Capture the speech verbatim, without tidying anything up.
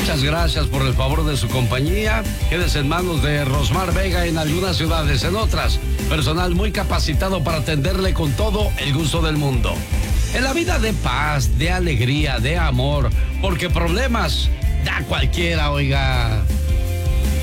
Muchas gracias por el favor de su compañía. Quédese en manos de Rosmar Vega en algunas ciudades, en otras, personal muy capacitado para atenderle con todo el gusto del mundo. En la vida de paz, de alegría, de amor, porque problemas da cualquiera, oiga.